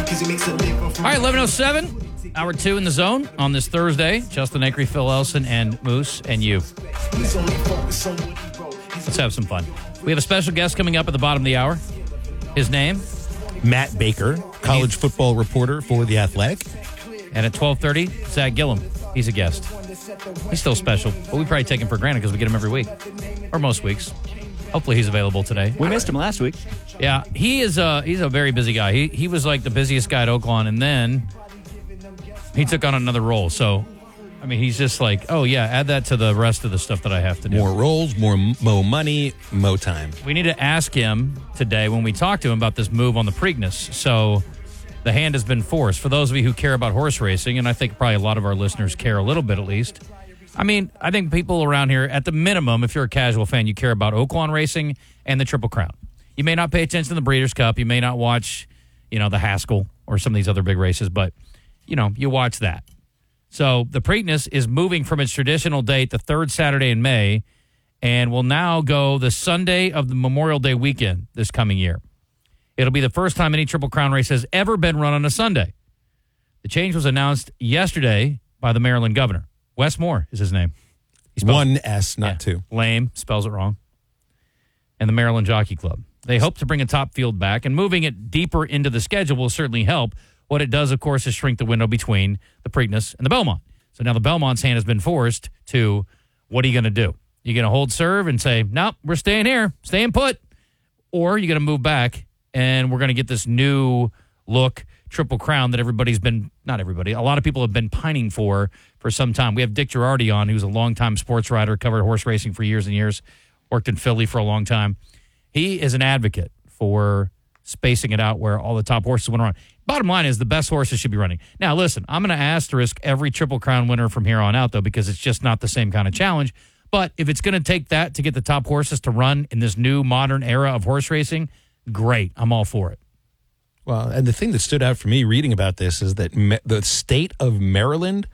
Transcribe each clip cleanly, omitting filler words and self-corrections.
All right, 11:07, hour 2 in the zone on this Thursday. Justin Acri, Phil Elson, and Moose, and you. Let's have some fun. We have a special guest coming up at the bottom of the hour. His name? Matt Baker, college football reporter for The Athletic. And at 12:30, Zach Gillum. He's a guest. He's still special, but we probably take him for granted because we get him every week, or most weeks. Hopefully he's available today. We missed him last week. Yeah, he's a very busy guy. He was like the busiest guy at Oaklawn, and then he took on another role. So, I mean, he's just like, oh, yeah, add that to the rest of the stuff that I have to do. More roles, more money, mo time. We need to ask him today when we talk to him about this move on the Preakness. So the hand has been forced. For those of you who care about horse racing, and I think probably a lot of our listeners care a little bit at least. I mean, I think people around here, at the minimum, if you're a casual fan, you care about Oaklawn racing and the Triple Crown. You may not pay attention to the Breeders' Cup. You may not watch, the Haskell or some of these other big races, but, you watch that. So the Preakness is moving from its traditional date, the third Saturday in May, and will now go the Sunday of the Memorial Day weekend this coming year. It'll be the first time any Triple Crown race has ever been run on a Sunday. The change was announced yesterday by the Maryland governor. Wes Moore is his name. One S, not two. Lame, spells it wrong. And the Maryland Jockey Club. They hope to bring a top field back, and moving it deeper into the schedule will certainly help. What it does, of course, is shrink the window between the Preakness and the Belmont. So now the Belmont's hand has been forced to, what are you going to do? You're going to hold serve and say, nope, we're staying here, staying put. Or you're going to move back, and we're going to get this new look Triple Crown that everybody's been, not everybody, a lot of people have been pining for some time. We have Dick Girardi on, who's a longtime sports writer, covered horse racing for years and years, worked in Philly for a long time. He is an advocate for spacing it out where all the top horses went around. Bottom line is the best horses should be running. Now, listen, I'm going to asterisk every Triple Crown winner from here on out, though, because it's just not the same kind of challenge. But if it's going to take that to get the top horses to run in this new modern era of horse racing, great. I'm all for it. Well, and the thing that stood out for me reading about this is that the state of Maryland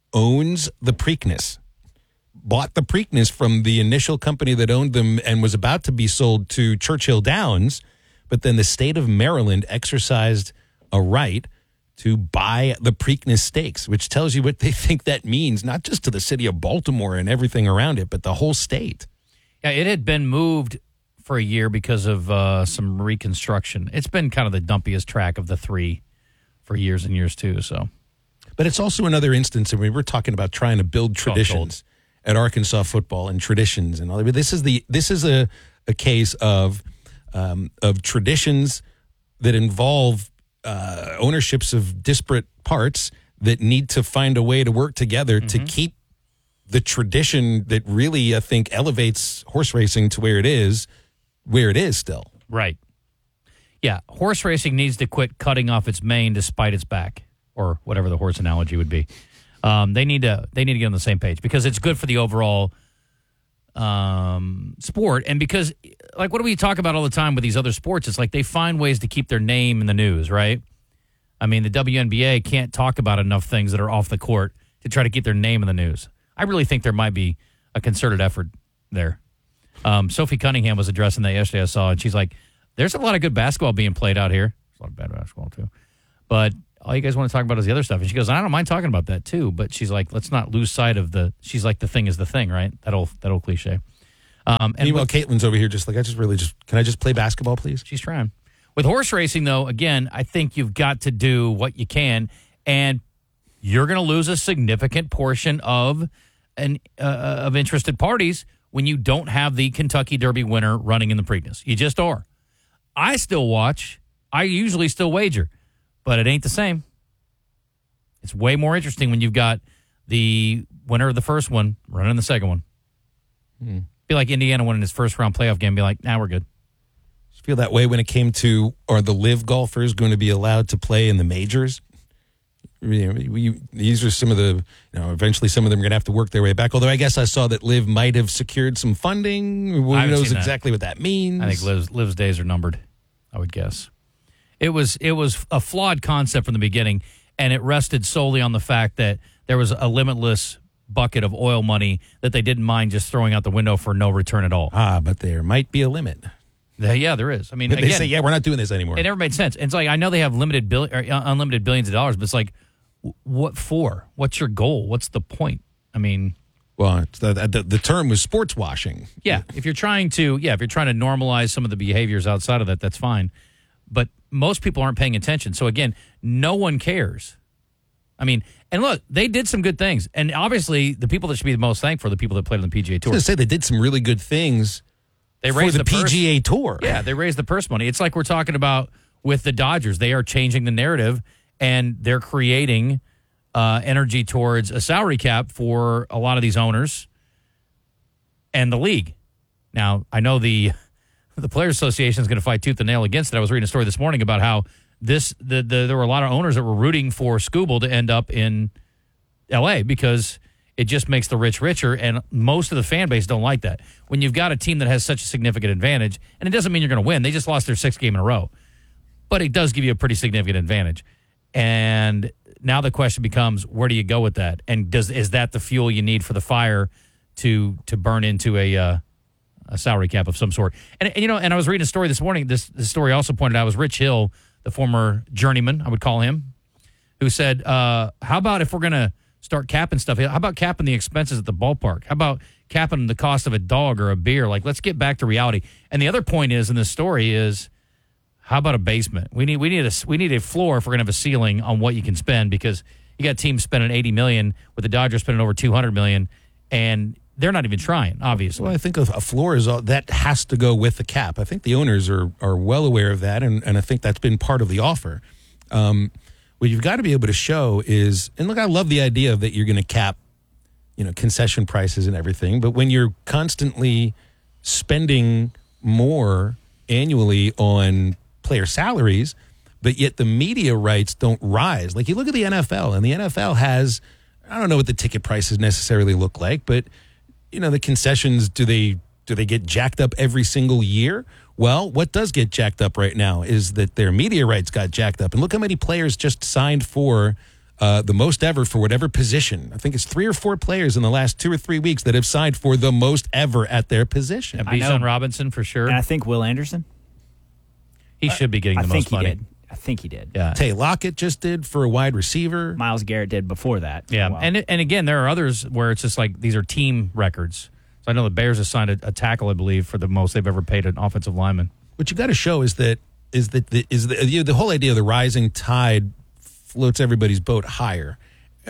owns the Preakness, bought the Preakness from the initial company that owned them and was about to be sold to Churchill Downs, but then the state of Maryland exercised a right to buy the Preakness stakes, which tells you what they think that means, not just to the city of Baltimore and everything around it, but the whole state. Yeah, it had been moved for a year because of some reconstruction. It's been kind of the dumpiest track of the three for years and years, too. So, but it's also another instance, and we were talking about trying to build traditions at Arkansas football and traditions and all that. This is a case of traditions that involve ownerships of disparate parts that need to find a way to work together to keep the tradition that really, I think, elevates horse racing to where it is still. Right. Yeah, horse racing needs to quit cutting off its mane to spite its back, or whatever the horse analogy would be. They need to get on the same page because it's good for the overall sport, and because, like, what do we talk about all the time with these other sports? It's like they find ways to keep their name in the news, right? I mean, the WNBA can't talk about enough things that are off the court to try to keep their name in the news. I really think there might be a concerted effort there. Sophie Cunningham was addressing that yesterday, I saw, and she's like, there's a lot of good basketball being played out here. There's a lot of bad basketball, too. But all you guys want to talk about is the other stuff. And she goes, I don't mind talking about that, too. But she's like, let's not lose sight of she's like, the thing is the thing, right? That old cliche. And meanwhile, Caitlin's over here just like, can I just play basketball, please? She's trying. With horse racing, though, again, I think you've got to do what you can, and you're going to lose a significant portion of interested parties when you don't have the Kentucky Derby winner running in the Preakness. You just are. I still watch. I usually still wager, but it ain't the same. It's way more interesting when you've got the winner of the first one running the second one. Be like Indiana winning his first round playoff game. Be like, we're good. Feel that way when it came to, are the live golfers going to be allowed to play in the majors? These are some of the, eventually some of them are going to have to work their way back. Although I guess I saw that Liv might have secured some funding. Who knows exactly what that means? I think Liv's days are numbered, I would guess. It was a flawed concept from the beginning, and it rested solely on the fact that there was a limitless bucket of oil money that they didn't mind just throwing out the window for no return at all. But there might be a limit. Yeah, there is. I mean, They again, say, yeah, we're not doing this anymore. it never made sense. It's like, I know they have unlimited billions of dollars, but it's like, what for? What's your goal? What's the point? I mean, Well, it's the term was sports washing. yeah, if you're trying to normalize some of the behaviors outside of that, that's fine. But most people aren't paying attention. So again, no one cares. I mean, and look, they did some good things. And obviously, the people that should be the most thankful are the people that played on the PGA I was Tour. going to say they did some really good things They for raised the PGA Tour. Yeah, they raised the purse money. It's like we're talking about with the Dodgers. They are changing the narrative, and they're creating energy towards a salary cap for a lot of these owners and the league. Now, I know the Players Association is going to fight tooth and nail against it. I was reading a story this morning about how there were a lot of owners that were rooting for Skubal to end up in L.A. because it just makes the rich richer, and most of the fan base don't like that. When you've got a team that has such a significant advantage, and it doesn't mean you're going to win. They just lost their 6th game in a row. But it does give you a pretty significant advantage. And now the question becomes, where do you go with that? And is that the fuel you need for the fire to burn into a salary cap of some sort? And I was reading a story this morning. This story also pointed out, it was Rich Hill, the former journeyman, I would call him, who said, how about if we're going to start capping stuff? How about capping the expenses at the ballpark? How about capping the cost of a dog or a beer? Like, let's get back to reality. And the other point is in this story is, how about a basement? We need a floor if we're going to have a ceiling on what you can spend, because you got teams spending $80 million with the Dodgers spending over $200 million, and they're not even trying, obviously. Well, I think a floor is all that has to go with the cap. I think the owners are well aware of that, and I think that's been part of the offer. What you've got to be able to show is, and look, I love the idea that you're going to cap, concession prices and everything, but when you're constantly spending more annually on player salaries, but yet the media rights don't rise. Like, you look at the NFL, and the NFL has, I don't know what the ticket prices necessarily look like, but the concessions, do they get jacked up every single year? Well, what does get jacked up right now is that their media rights got jacked up. And look how many players just signed for the most ever for whatever position. I think it's 3 or 4 players in the last 2 or 3 weeks that have signed for the most ever at their position. Bijan Robinson for sure. And I think Will Anderson. He should be getting the most money. I think he did. Yeah. Tay Lockett just did for a wide receiver. Myles Garrett did before that. Yeah, and again, there are others where it's just like these are team records. So I know the Bears have signed a tackle, I believe, for the most they've ever paid an offensive lineman. What you got to show is the whole idea of the rising tide floats everybody's boat higher,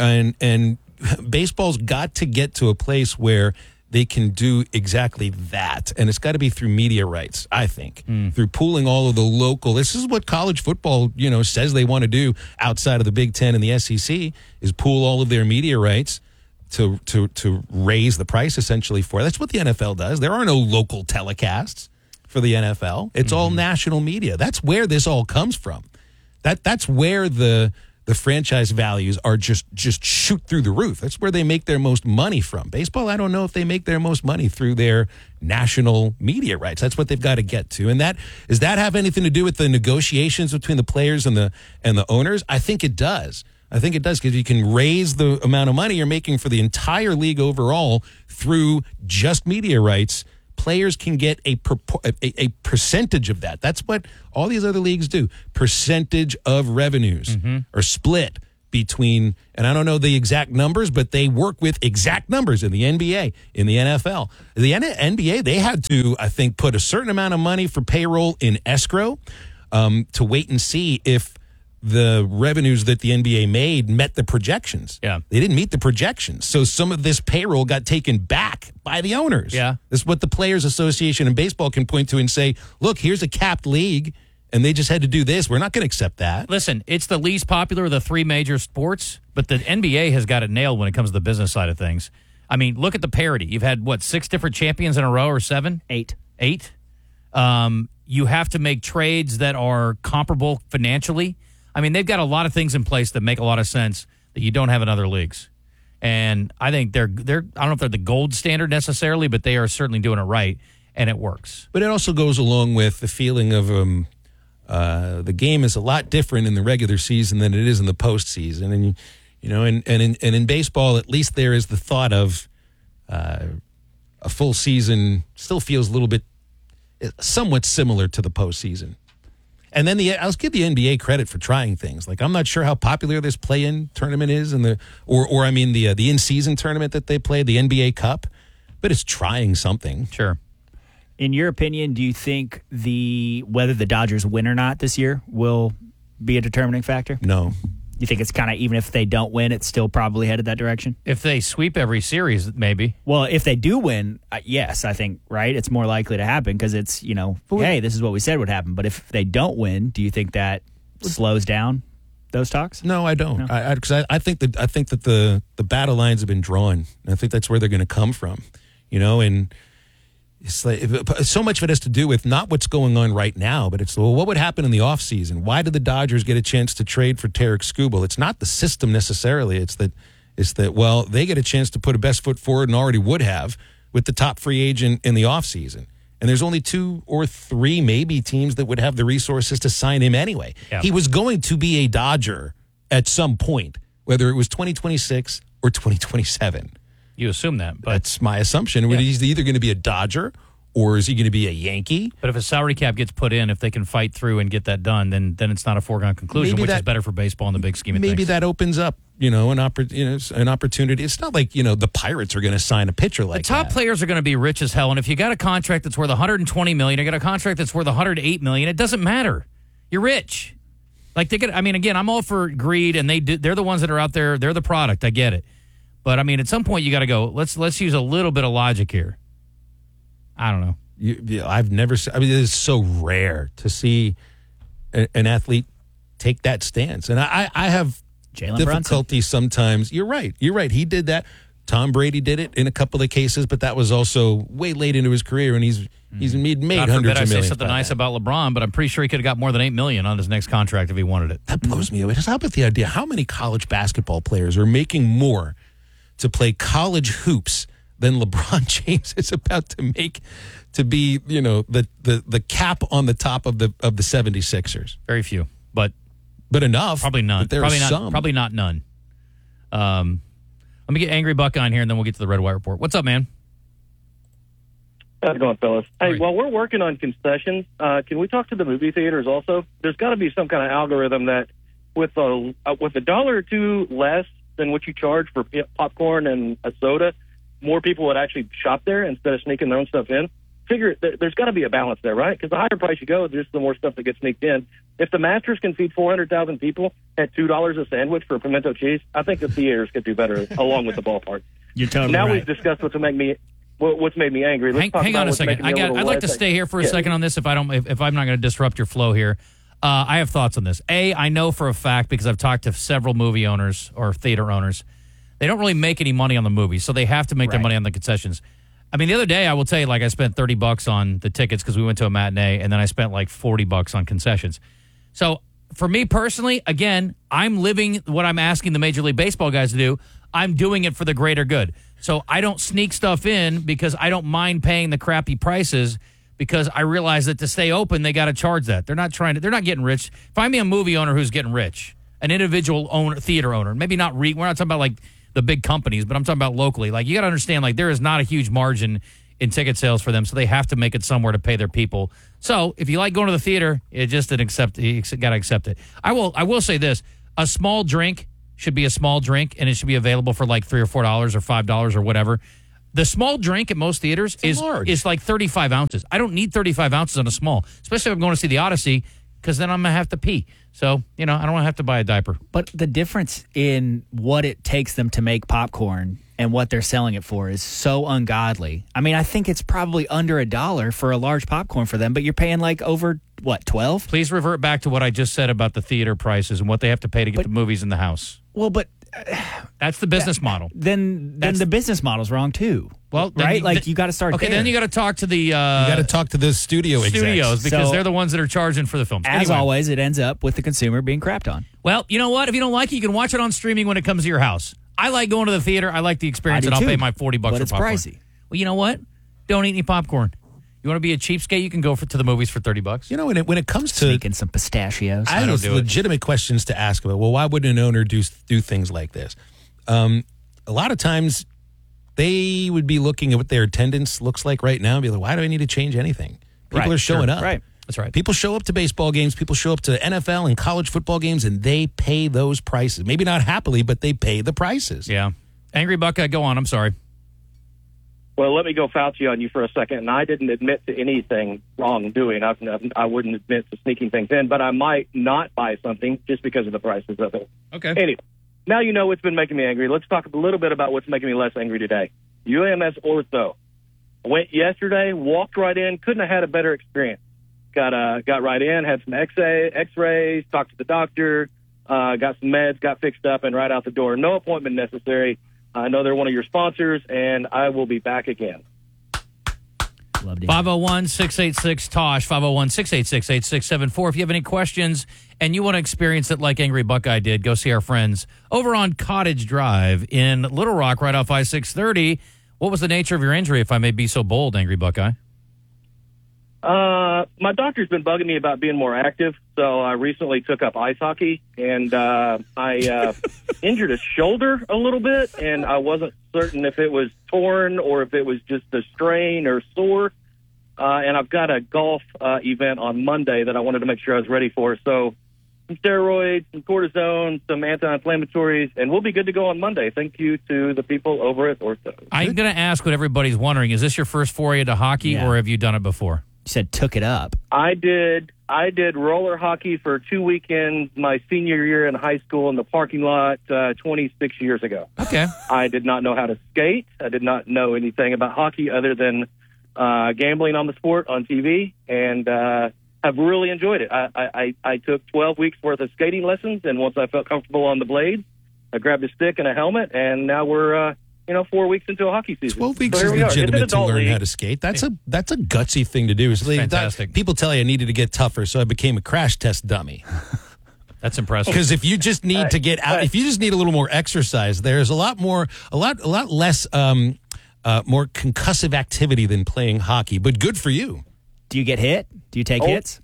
and baseball's got to get to a place where they can do exactly that. And it's got to be through media rights, I think, through pooling all of the local. This is what college football, says they want to do outside of the Big Ten and the SEC, is pool all of their media rights to raise the price essentially for it. That's what the NFL does. There are no local telecasts for the NFL. It's all national media. That's where this all comes from. That's where the franchise values are just shoot through the roof. That's where they make their most money from. Baseball, I don't know if they make their most money through their national media rights. That's what they've got to get to. And does that have anything to do with the negotiations between the players and the owners? I think it does. Because you can raise the amount of money you're making for the entire league overall through just media rights. Players can get a percentage of that. That's what all these other leagues do. Percentage of revenues are split between, and I don't know the exact numbers, but they work with exact numbers in the NBA, in the NFL. The NBA, they had to, I think, put a certain amount of money for payroll in escrow to wait and see if the revenues that the NBA made met the projections. Yeah. They didn't meet the projections. So some of this payroll got taken back by the owners. Yeah. This is what the Players Association in baseball can point to and say, look, here's a capped league, and they just had to do this. We're not going to accept that. Listen, it's the least popular of the 3 major sports, but the NBA has got it nailed when it comes to the business side of things. I mean, look at the parity. You've had, 6 different champions in a row, or 7? 8. 8? You have to make trades that are comparable financially. I mean, they've got a lot of things in place that make a lot of sense that you don't have in other leagues. And I think they're I don't know if they're the gold standard necessarily, but they are certainly doing it right, and it works. But it also goes along with the feeling of the game is a lot different in the regular season than it is in the postseason. And in baseball, at least there is the thought of a full season still feels a little bit somewhat similar to the postseason. And then I'll give the NBA credit for trying things. Like, I'm not sure how popular this play-in tournament is, the in-season tournament that they play, the NBA Cup, but it's trying something. Sure. In your opinion, do you think whether the Dodgers win or not this year will be a determining factor? No. You think it's kind of, even if they don't win, it's still probably headed that direction? If they sweep every series, maybe. Well, if they do win, yes, I think, right? It's more likely to happen because it's, hey, this is what we said would happen. But if they don't win, do you think that slows down those talks? No, I don't. Because I think that the battle lines have been drawn. I think that's where they're going to come from, and it's like so much of it has to do with not what's going on right now, but it's what would happen in the offseason. Why did the Dodgers get a chance to trade for Tarek Skubal? It's not the system necessarily. It's that they get a chance to put a best foot forward and already would have with the top free agent in the offseason. And there's only 2 or 3 maybe teams that would have the resources to sign him anyway. Yeah. He was going to be a Dodger at some point, whether it was 2026 or 2027. You assume that, but that's my assumption. Yeah. He's either going to be a Dodger or is he going to be a Yankee? But if a salary cap gets put in, if they can fight through and get that done, then it's not a foregone conclusion, which is better for baseball in the big scheme of things. Maybe that opens up, an opportunity. It's not like, the Pirates are going to sign a pitcher like that. The top players are going to be rich as hell, and if you got a contract that's worth $120 million, you got a contract that's worth $108 million, it doesn't matter. You're rich. Like again, I'm all for greed, and they're the ones that are out there. They're the product. I get it. But, at some point you got to go, let's use a little bit of logic here. I don't know. I've never – it is so rare to see an athlete take that stance. And I have Jalen difficulty Brunson. Sometimes. You're right. He did that. Tom Brady did it in a couple of cases, but that was also way late into his career, and he's made hundreds of millions. I say something nice about LeBron, but I'm pretty sure he could have got more than $8 million on his next contract if he wanted it. That blows me away. How about the idea? How many college basketball players are making more to play college hoops than LeBron James is about to make to be, the cap on the top of the 76ers? Very few, but enough. Probably none. But there are some. Probably not none. Let me get Angry Buck on here, and then we'll get to the Red White Report. What's up, man? How's it going, fellas? Hey, Great. While we're working on concessions, can we talk to the movie theaters also? There's got to be some kind of algorithm that with $1 or $2 less than what you charge for popcorn and a soda, more people would actually shop there instead of sneaking their own stuff in. Figure there's got to be a balance there, right? Because the higher price you go, just the more stuff that gets sneaked in. If the Masters can feed 400,000 people at $2 a sandwich for pimento cheese, I think the theaters could do better along with the ballpark. You're totally now right. We've discussed what's made me angry. Let's talk hang about on a what's second. making me I'd like to stay here for a second on this if I'm not going to disrupt your flow here. I have thoughts on this. I know for a fact because I've talked to several movie owners or theater owners. They don't really make any money on the movies, so they have to make their money on the concessions. The other day, I will tell you, I spent $30 on the tickets because we went to a matinee, and then I spent $40 on concessions. So for me personally, again, I'm living what I'm asking the Major League Baseball guys to do. I'm doing it for the greater good. So I don't sneak stuff in because I don't mind paying the crappy prices because I realize that to stay open, they got to charge that. They're not getting rich. Find me a movie owner who's getting rich, an individual theater owner. Maybe not we're not talking about the big companies, but I'm talking about locally. You got to understand, there is not a huge margin in ticket sales for them, so they have to make it somewhere to pay their people. So if you like going to the theater, you got to accept it. I will say this: a small drink should be a small drink, and it should be available for $3 or $4 or $5 or whatever. The small drink at most theaters is 35 ounces. I don't need 35 ounces on a small, especially if I'm going to see the Odyssey, because then I'm going to have to pee. So, I don't want to have to buy a diaper. But the difference in what it takes them to make popcorn and what they're selling it for is so ungodly. I think it's probably under $1 for a large popcorn for them, but you're paying over, 12? Please revert back to what I just said about the theater prices and what they have to pay to get the movies in the house. Well, but that's the business model. Then the business model's wrong too. Well, right? You got to start. Okay, there. then you got to talk to the. You got to talk to the studios because they're the ones that are charging for the films. As always, it ends up with the consumer being crapped on. Well, you know what? If you don't like it, you can watch it on streaming when it comes to your house. I like going to the theater. I like the experience, and I'll pay my $40 for popcorn. But it's pricey. Well, you know what? Don't eat any popcorn. You want to be a cheapskate? You can go to the movies for $30. When it comes to sneaking some pistachios, I have legitimate questions to ask about. Well, why would an owner do things like this? A lot of times, they would be looking at what their attendance looks like right now and be like, why do I need to change anything? People are showing up. Right. That's right. People show up to baseball games. People show up to NFL and college football games, and they pay those prices. Maybe not happily, but they pay the prices. Yeah. Angry Buckeye, go on. I'm sorry. Well, let me go Fauci on you for a second. And I didn't admit to anything wrongdoing. I wouldn't admit to sneaking things in, but I might not buy something just because of the prices of it. Okay. Anyway, now you know what's been making me angry. Let's talk a little bit about what's making me less angry today. UAMS Ortho. I went yesterday, walked right in, couldn't have had a better experience. Got right in, had some X-rays, talked to the doctor, got some meds, got fixed up, and right out the door. No appointment necessary. I know they're one of your sponsors, and I will be back again. Love to hear it. 501-686-TOSH, 501-686-8674. If you have any questions and you want to experience it like Angry Buckeye did, go see our friends over on Cottage Drive in Little Rock, right off I-630. What was the nature of your injury, if I may be so bold, Angry Buckeye? My doctor's been bugging me about being more active, so I recently took up ice hockey, and I injured a shoulder a little bit, and I wasn't certain if it was torn or if it was just a strain or sore. And I've got a golf event on Monday that I wanted to make sure I was ready for. So some steroids, some cortisone, some anti-inflammatories, and we'll be good to go on Monday. Thank you to the people over at Ortho. I'm going to ask what everybody's wondering. Is this your first foray into hockey, Yeah. or have you done it before? You said took it up. I did roller hockey for 2 weekends my senior year in high school in the parking lot 26 years ago. Okay. I did not know how to skate. I did not know anything about hockey other than gambling on the sport on TV, and I've really enjoyed it. I took 12 weeks worth of skating lessons, and once I felt comfortable on the blades, I grabbed a stick and a helmet, and now we're 4 weeks into a hockey season. 12 weeks So is here we are. It's an legitimate to adult learn league. how to skate. That's a gutsy thing to do. It's like, fantastic. people tell you I needed to get tougher, so I became a crash test dummy. That's impressive. Because if you just need to get out, if you just need a little more exercise, there's a lot less more concussive activity than playing hockey. But good for you. Do you get hit? Do you take hits?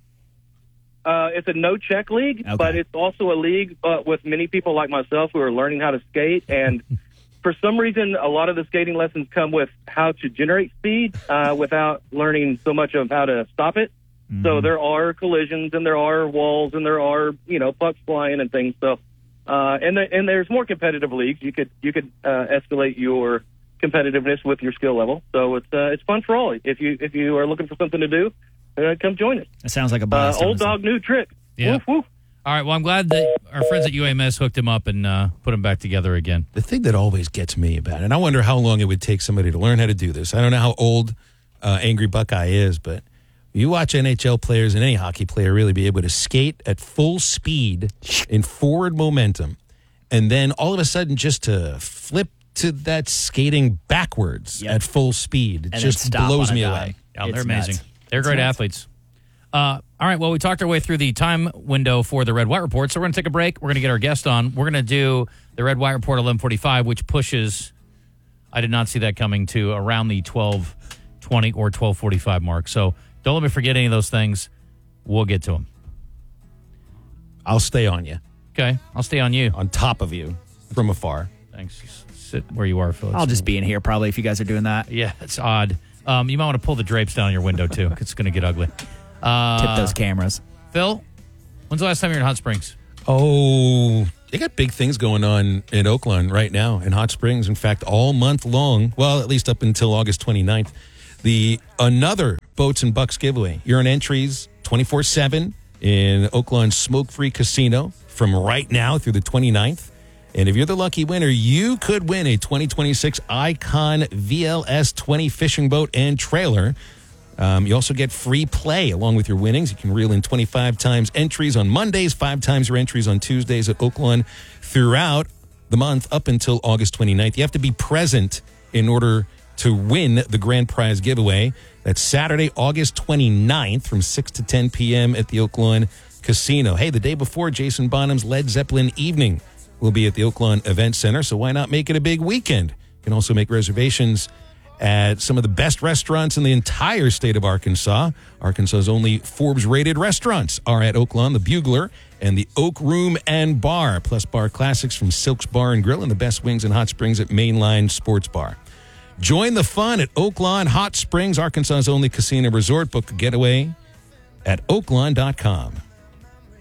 It's a no-check league, Okay. but it's also a league with many people like myself who are learning how to skate. And for some reason, a lot of the skating lessons come with how to generate speed without learning so much of how to stop it. Mm-hmm. So there are collisions, and there are walls, and there are pucks flying and things. So and there's more competitive leagues. You could escalate your competitiveness with your skill level. So it's fun for all. If you are looking for something to do, come join us. It sounds like a blast. Old dog, new trick. Yeah. Woof, woof. All right. Well, I'm glad that our friends at UAMS hooked him up and put him back together again. The thing that always gets me about it, and I wonder how long it would take somebody to learn how to do this. I don't know how old Angry Buckeye is, but you watch NHL players and any hockey player really be able to skate at full speed in forward momentum, and then all of a sudden just to flip to that skating backwards Yep. at full speed. It And just then stop blows on a me dime. away. Yeah, they're It's amazing. nuts. They're great nuts. athletes. All right. Well, we talked our way through the time window for the Red White Report, so we're going to take a break. We're going to get our guest on. We're going to do the Red White Report 11:45, which pushes. I did not see that coming to around the 12:20 or 12:45 mark. So don't let me forget any of those things. We'll get to them. I'll stay on you, Okay. I'll stay on you. on top of you from afar. Thanks. Just sit where you are, Phil. I'll just be in here probably if you guys are doing that. Yeah, it's odd. You might want to pull the drapes down your window too. It's going to get ugly. Tip those cameras. Phil, when's the last time you were in Hot Springs? Oh, they got big things going on in Oakland right now in Hot Springs. In fact, all month long, well, at least up until August 29th, another Boats and Bucks giveaway. You're in entries 24/7 in Oakland's smoke-free casino from right now through the 29th. And if you're the lucky winner, you could win a 2026 Icon VLS 20 fishing boat and trailer. You also get free play along with your winnings. You can reel in 25 times entries on Mondays, 5 times your entries on Tuesdays at Oakland throughout the month up until August 29th. You have to be present in order to win the grand prize giveaway. That's Saturday, August 29th from 6 to 10 p.m. at the Oakland Casino. Hey, the day before, Jason Bonham's Led Zeppelin evening will be at the Oakland Event Center, so why not make it a big weekend? You can also make reservations at some of the best restaurants in the entire state of Arkansas. Arkansas's only Forbes-rated restaurants are at Oaklawn, the Bugler, and the Oak Room and Bar, plus bar classics from Silk's Bar and Grill and the best wings in Hot Springs at Mainline Sports Bar. Join the fun at Oaklawn Hot Springs, Arkansas's only casino resort. Book a getaway at oaklawn.com.